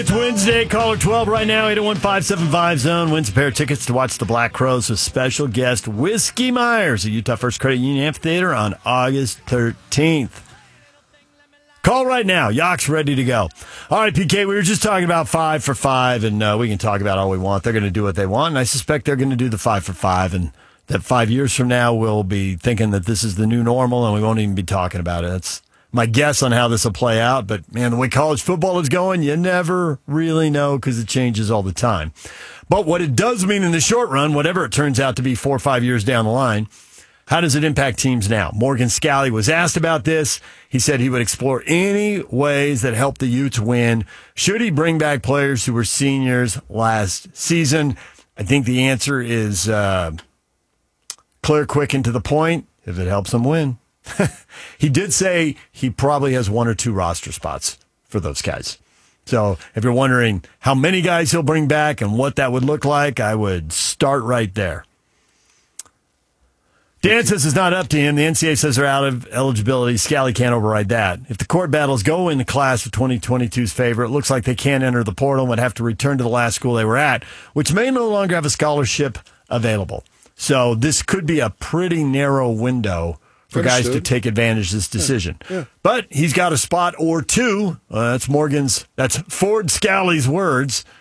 It's Wednesday, caller 12 right now, 801-575-ZONE. Wins a pair of tickets to watch the Black Crowes with special guest Whiskey Myers at Utah First Credit Union Amphitheater on August 13th. Call right now. Yock's ready to go. All right, PK, we were just talking about 5 for 5, and we can talk about all we want. They're going to do what they want, and I suspect they're going to do the 5 for 5, and that 5 years from now we'll be thinking that this is the new normal, and we won't even be talking about it. That's my guess on how this will play out. But, man, the way college football is going, you never really know because it changes all the time. But what it does mean in the short run, whatever it turns out to be 4 or 5 years down the line, how does it impact teams now? Morgan Scalley was asked about this. He said he would explore any ways that help the Utes win. Should he bring back players who were seniors last season? I think the answer is clear, quick, and to the point, if it helps them win. He did say he probably has 1 or 2 roster spots for those guys. So if you're wondering how many guys he'll bring back and what that would look like, I would start right there. Dan says it's not up to him. The NCAA says they're out of eligibility. Scalley can't override that. If the court battles go in the class of 2022's favor, it looks like they can't enter the portal and would have to return to the last school they were at, which may no longer have a scholarship available. So this could be a pretty narrow window for guys to take advantage of this decision. Yeah. But he's got a spot or 2. That's Ford Scalley's words.